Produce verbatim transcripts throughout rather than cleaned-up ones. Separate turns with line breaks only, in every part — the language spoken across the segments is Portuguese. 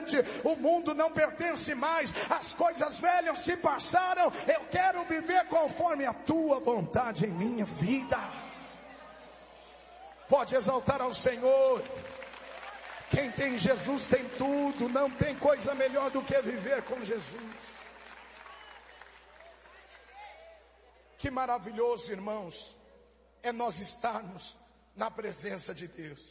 diferente. O mundo não pertence mais, as coisas velhas se passaram. Eu quero viver conforme a tua vontade em minha vida. Pode exaltar ao Senhor. Quem tem Jesus tem tudo. Não tem coisa melhor do que viver com Jesus. Que maravilhoso, irmãos, é nós estarmos na presença de Deus.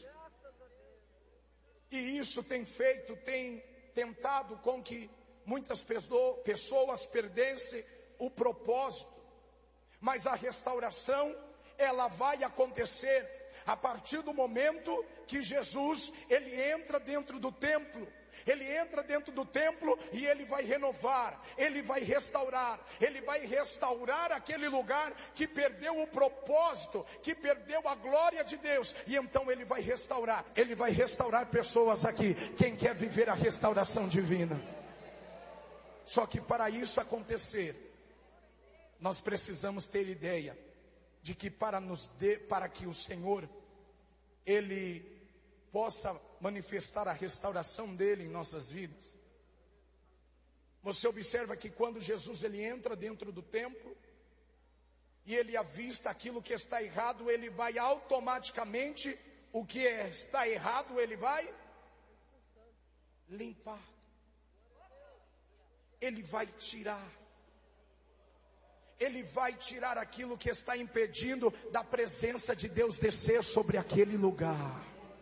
E isso tem feito, tem tentado com que muitas pessoas perdessem o propósito. Mas a restauração, ela vai acontecer a partir do momento que Jesus, ele entra dentro do templo. Ele entra dentro do templo e ele vai renovar, ele vai restaurar, ele vai restaurar aquele lugar que perdeu o propósito, que perdeu a glória de Deus. E então ele vai restaurar, ele vai restaurar pessoas aqui. Quem quer viver a restauração divina? Só que para isso acontecer, nós precisamos ter ideia de que para, nos de, para que o Senhor, ele possa manifestar a restauração dele em nossas vidas. Você observa que quando Jesus ele entra dentro do templo e ele avista aquilo que está errado, ele vai automaticamente, o que está errado ele vai limpar. Ele vai tirar. Ele vai tirar aquilo que está impedindo da presença de Deus descer sobre aquele lugar.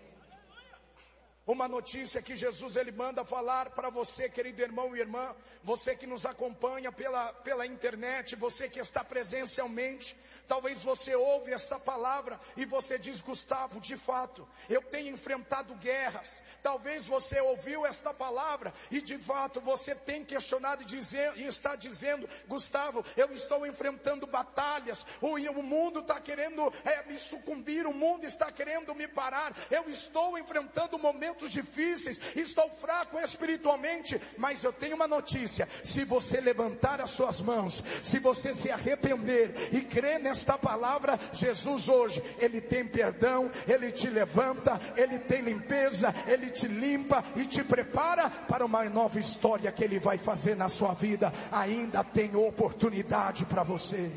Uma notícia que Jesus ele manda falar para você, querido irmão e irmã, você que nos acompanha pela, pela internet, você que está presencialmente. Talvez você ouve esta palavra e você diz: Gustavo, de fato, eu tenho enfrentado guerras. Talvez você ouviu esta palavra e de fato você tem questionado e, dizer, e está dizendo: Gustavo, eu estou enfrentando batalhas, o, o mundo está querendo é, me sucumbir, o mundo está querendo me parar, eu estou enfrentando momentos difíceis, estou fraco espiritualmente. Mas eu tenho uma notícia: se você levantar as suas mãos, se você se arrepender e crer nesta palavra, Jesus hoje, ele tem perdão, ele te levanta, ele tem limpeza, ele te limpa e te prepara para uma nova história que ele vai fazer na sua vida. Ainda tem oportunidade para você.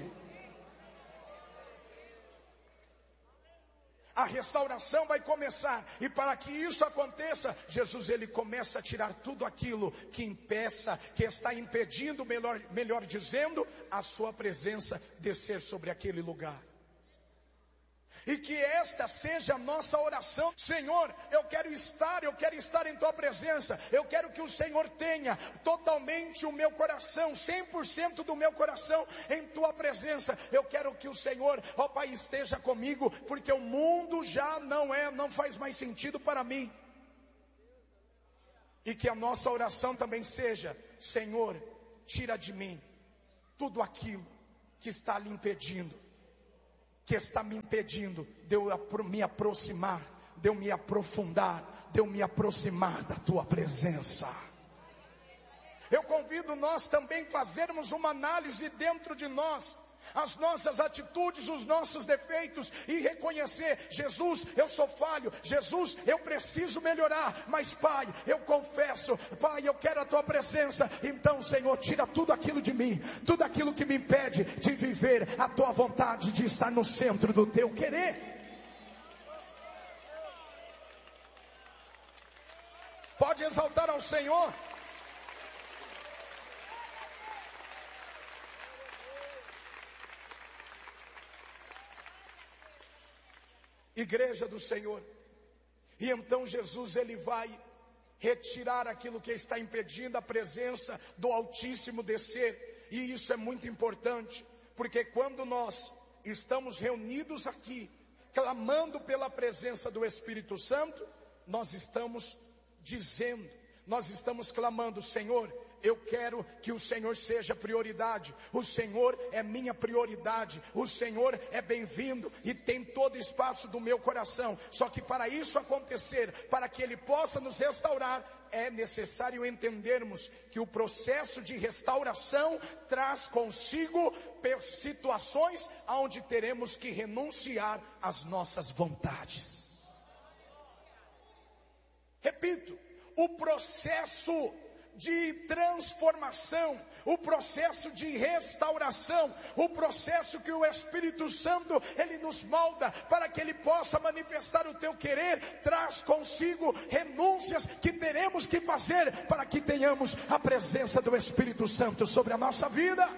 A restauração vai começar, e para que isso aconteça, Jesus ele começa a tirar tudo aquilo que impeça, que está impedindo, melhor, melhor dizendo, a sua presença descer sobre aquele lugar. E que esta seja a nossa oração: Senhor, eu quero estar, eu quero estar em tua presença. Eu quero que o Senhor tenha totalmente o meu coração, cem por cento do meu coração em tua presença. Eu quero que o Senhor, ó Pai, esteja comigo, porque o mundo já não é, não faz mais sentido para mim. E que a nossa oração também seja: Senhor, tira de mim tudo aquilo que está lhe impedindo, que está me impedindo de eu me aproximar, de eu me aprofundar, de eu me aproximar da tua presença. Eu convido nós também fazermos uma análise dentro de nós, as nossas atitudes, os nossos defeitos, e reconhecer: Jesus, eu sou falho, Jesus, eu preciso melhorar, mas Pai, eu confesso, Pai, eu quero a tua presença. Então, Senhor, tira tudo aquilo de mim, tudo aquilo que me impede de viver a tua vontade, de estar no centro do teu querer. Pode exaltar ao Senhor. Igreja do Senhor. E então Jesus ele vai retirar aquilo que está impedindo a presença do Altíssimo descer. E isso é muito importante, porque quando nós estamos reunidos aqui, clamando pela presença do Espírito Santo, nós estamos dizendo, nós estamos clamando: Senhor, eu quero que o Senhor seja prioridade. O Senhor é minha prioridade. O Senhor é bem-vindo e tem todo espaço do meu coração. Só que para isso acontecer, para que Ele possa nos restaurar, é necessário entendermos que o processo de restauração traz consigo situações onde teremos que renunciar às nossas vontades. Repito, o processo de transformação, o processo de restauração, o processo que o Espírito Santo, ele nos molda para que ele possa manifestar o teu querer, traz consigo renúncias que teremos que fazer para que tenhamos a presença do Espírito Santo sobre a nossa vida.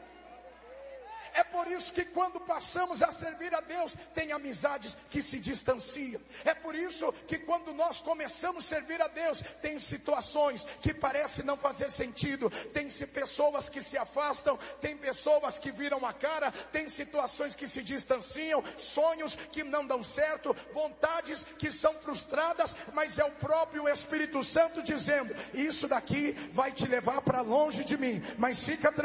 É por isso que quando passamos a servir a Deus, tem amizades que se distanciam. É por isso que quando nós começamos a servir a Deus, tem situações que parecem não fazer sentido. Tem pessoas que se afastam, tem pessoas que viram a cara, tem situações que se distanciam, sonhos que não dão certo, vontades que são frustradas, mas é o próprio Espírito Santo dizendo, isso daqui vai te levar para longe de mim, mas fica tranquilo.